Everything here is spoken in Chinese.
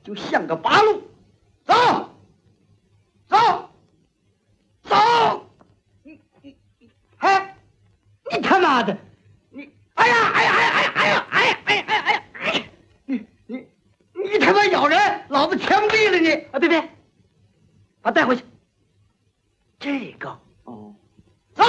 就像个八路。走，走，走！哎，你他妈的，你！哎呀，哎呀，哎呀，哎呀，哎呀，哎呀，哎呀，哎呀，哎呀！你他妈咬人，老子枪毙了你！啊，别，把他带回去。这个